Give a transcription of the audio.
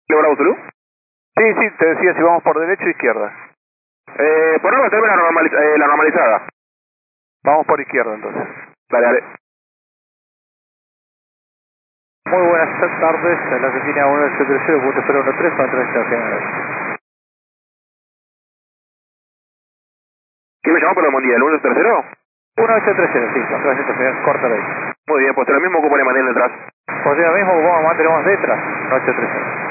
Bravo Zulu. Sí, sí, te decía si vamos por derecha o izquierda. Ponemos la normalizada. Vamos por izquierda entonces. Dale, dale. Muy buenas tardes, en la Argentina 1830.013 para entrevista general. ¿Quién me llamó por el mundial? ¿El 1-3-0? 1830, sí, con entrevista general, corta ahí. Muy bien, pues lo mismo ocupa la manera detrás. Pues lo mismo, vamos a mantener más detrás, 1830.